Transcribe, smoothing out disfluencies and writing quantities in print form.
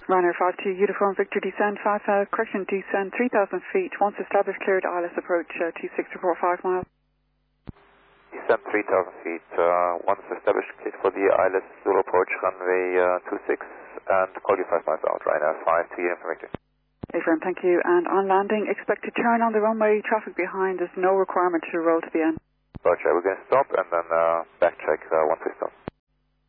Runner 52, Uniform Victor, descend 5,000, correction, descend 3,000 feet. Once established, cleared, ILS approach 2645 miles. Descend 3,000 feet. Once established, cleared for the ILS Zulu approach, runway 26, and call you 5 miles out, Ryanair 5 to Uniform Victor. Affirm, thank you. And on landing, expect to turn on the runway, traffic behind. There's no requirement to roll to the end. Roger, we're going to stop and then back check once we stop.